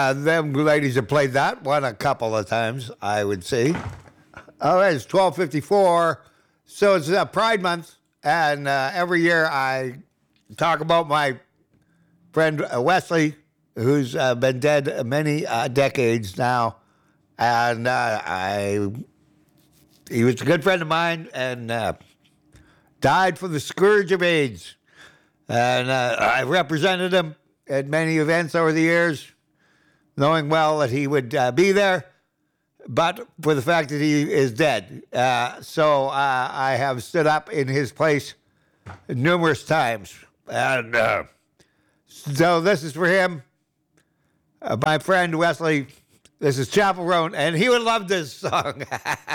Them ladies have played that one a couple of times, I would say. All right, it's 12:54, so it's Pride Month, and every year I talk about my friend Wesley, who's been dead many decades now, and he was a good friend of mine, and died from the scourge of AIDS, and I represented him at many events over the years, knowing well that he would be there, but for the fact that he is dead. So I have stood up in his place numerous times. And so this is for him, my friend Wesley. This is Chapel Roan, and he would love this song.